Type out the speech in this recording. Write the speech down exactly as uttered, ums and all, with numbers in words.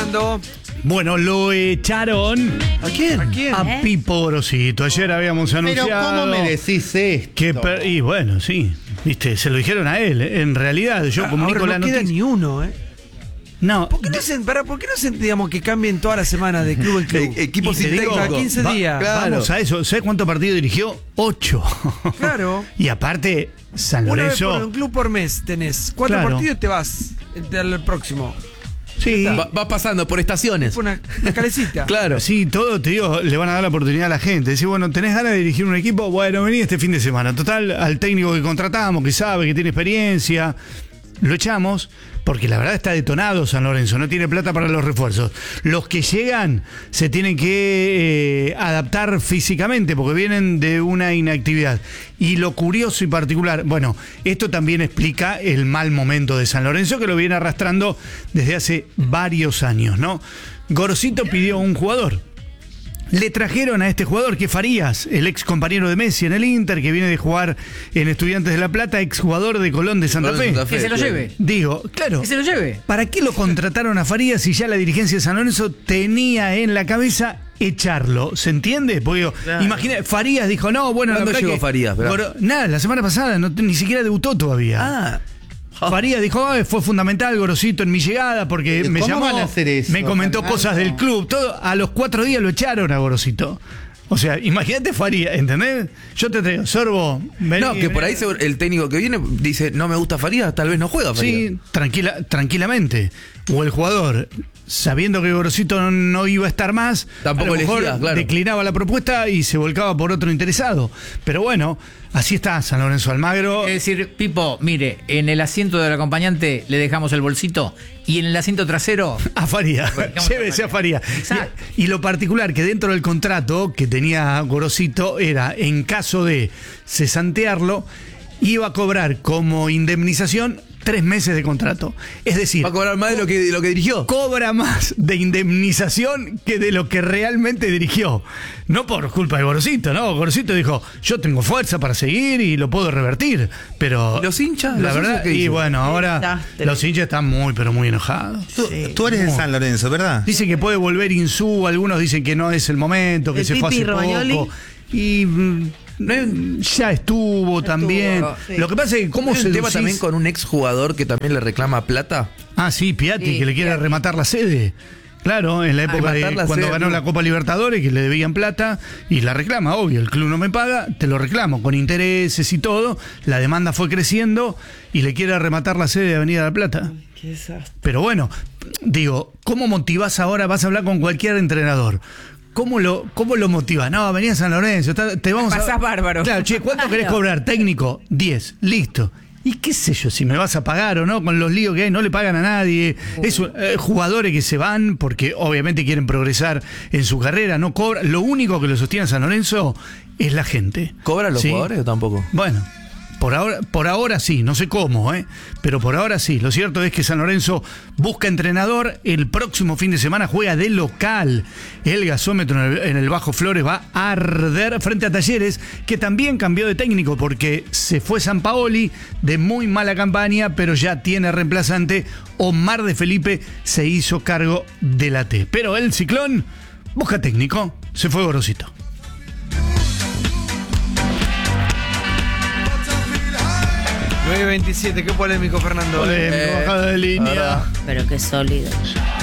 Fernando? Bueno, lo echaron. ¿A quién? ¿A quién? A Pipo Gorosito. Ayer habíamos anunciado. Pero ¿cómo me decís esto? Que per- y bueno, sí. Viste, se lo dijeron a él. En realidad, yo comunico Ahora la no queda noticia. ni uno, ¿eh? No, ¿Por qué no hacen, para, ¿por qué no hacen, digamos, que cambien toda la semana de club en club? E- equipo Y sin te digo, técnico. a quince va- días. claro. vamos a eso. ¿Sabes cuántos partidos dirigió? Ocho. Claro. Y aparte, San Una vez por Lorenzo. un club por mes tenés. Cuatro Claro. partidos y te vas. El, el próximo. Sí. Va, va pasando por estaciones. Fue una, una calecita. Claro. Sí, todo, te digo, le van a dar la oportunidad a la gente. Decir, bueno, ¿tenés ganas de dirigir un equipo? Bueno, vení este fin de semana. Total, al técnico que contratamos, que sabe, que tiene experiencia, lo echamos, porque la verdad está detonado San Lorenzo, no tiene plata para los refuerzos. Los que llegan se tienen que eh, adaptar físicamente, porque vienen de una inactividad. Y lo curioso y particular, bueno, esto también explica el mal momento de San Lorenzo, que lo viene arrastrando desde hace varios años, ¿no? Gorosito pidió un jugador. Le trajeron a este jugador, que Farías, el ex compañero de Messi en el Inter, que viene de jugar en Estudiantes de La Plata, ex jugador de Colón de Santa Colón de Fe. Santa Fe. Que se lo lleve. Digo, claro, Que se lo lleve. ¿para qué lo contrataron a Farías si ya la dirigencia de San Lorenzo tenía en la cabeza echarlo? ¿Se entiende? Porque digo, Claro. imagina, Farías dijo, no, bueno, la ¿Cuándo verdad llegó que- Farías, verdad? Goro- nada, la semana pasada, no, ni siquiera debutó todavía. Ah. Farías dijo, "Ay, fue fundamental Gorosito en mi llegada porque me ¿Cómo llamó, van a hacer eso, me comentó Fernando? cosas del club, todo, a los cuatro días lo echaron a Gorosito. O sea, imagínate Farías, ¿entendés? Yo te traigo, Sorbo, vení, No, que por vení. ahí seguro- el técnico que viene dice, no me gusta Farías, tal vez no juega Farías. Sí, tranquila, tranquilamente. O el jugador, sabiendo que Gorosito no, no iba a estar más, Tampoco a lo mejor elegía, claro. declinaba la propuesta y se volcaba por otro interesado. Pero bueno, así está San Lorenzo Almagro. Es decir, Pipo, mire, en el asiento del acompañante le dejamos el bolsito y en el asiento trasero. A Faría, Dejamos llévese a Faría. Exacto. Y, y lo particular que dentro del contrato que tenía Gorosito era, en caso de cesantearlo, iba a cobrar como indemnización tres meses de contrato. Es decir, Va a cobrar más de lo que, de lo que dirigió. cobra más de indemnización que de lo que realmente dirigió. No por culpa de Gorosito, ¿no? Gorosito dijo, yo tengo fuerza para seguir y lo puedo revertir. Pero ¿Los hinchas? la ¿Los verdad, hinchas qué y dicen? bueno, ahora Desastre. los hinchas están muy, pero muy enojados. Tú, tú eres de San Lorenzo, ¿verdad? Dicen que puede volver Insú, algunos dicen que no es el momento, que ¿El se fue Pipi hace Romagnoli? poco. Y mm, no hay- ya estuvo también. sí. Lo que pasa es que cómo ¿Hay se un tema también con un exjugador que también le reclama plata? Ah, sí, Piatti, Sí, que le quiere Piatti. rematar la sede. Claro, en la época de rematar la cuando sede, ganó no. la Copa Libertadores, que le debían plata, y la reclama, obvio, el club no me paga, te lo reclamo, con intereses y todo, la demanda fue creciendo y le quiere rematar la sede de Avenida La Plata. Qué desastre. Pero bueno, digo, ¿cómo motivás ahora? Vas a hablar con cualquier entrenador. ¿Cómo lo, cómo lo motivás? No, venía a San Lorenzo, está- te vamos a... Pasás bárbaro. Claro, che, ¿cuánto querés cobrar? Técnico, diez, listo. Y qué sé yo, si me vas a pagar o no, con los líos que hay, no le pagan a nadie. Es eh, jugadores que se van porque obviamente quieren progresar en su carrera, no cobran. Lo único que lo sostiene a San Lorenzo es la gente. ¿Cobran los ¿Sí? jugadores o tampoco? Bueno, por ahora, por ahora sí, no sé cómo, ¿eh? Pero por ahora sí. Lo cierto es que San Lorenzo busca entrenador. El próximo fin de semana juega de local. El gasómetro en el, en el Bajo Flores va a arder frente a Talleres, que también cambió de técnico porque se fue Sampaoli de muy mala campaña, pero ya tiene reemplazante. Omar de Felipe se hizo cargo de la T. Pero el Ciclón busca técnico. Se fue Gorosito. nueve veintisiete, qué polémico, Fernando. Polémico, Eh, bajada de línea. ahora- Pero qué sólido.